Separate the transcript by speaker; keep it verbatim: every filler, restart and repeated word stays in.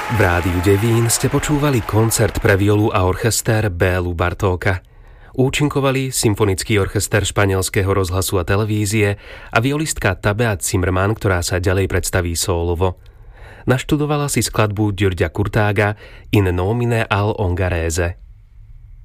Speaker 1: V rádiu Devín ste počúvali koncert pre violu a orchester Bélu Bartóka. Účinkovali Symfonický orchester Španielského rozhlasu a televízie a violistka Tabea Zimmermann, ktorá sa ďalej predstaví sólovo. Naštudovala si skladbu Györgya Kurtága In nomine al Ungherese.